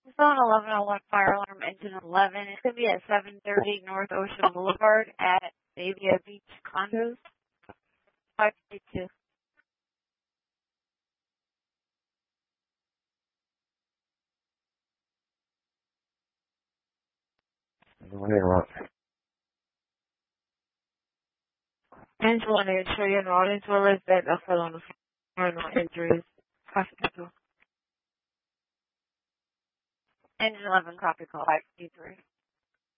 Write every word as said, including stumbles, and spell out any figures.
Zone eleven oh one fire alarm engine eleven. It's going to be at seven thirty North Ocean Boulevard at Davia Beach Condos. five fifty-two. Angela and Australian audience will live that fell on the floor, no injuries. Hospital. Engine eleven, copy call five fifty-three.